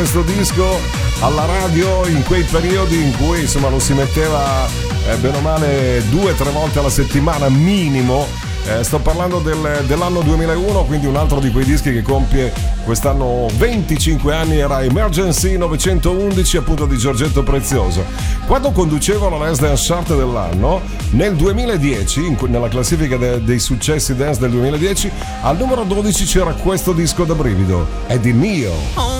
questo disco alla radio in quei periodi in cui insomma lo si metteva bene o male 2-3 volte alla settimana minimo. Sto parlando dell'anno 2001, quindi un altro di quei dischi che compie quest'anno 25 anni. Era Emergency 911, appunto, di Giorgetto Prezioso. Quando conducevo la Let's Dance Chart dell'anno, nel 2010, nella classifica dei successi dance del 2010, al numero 12 c'era questo disco da brivido, è di Nio.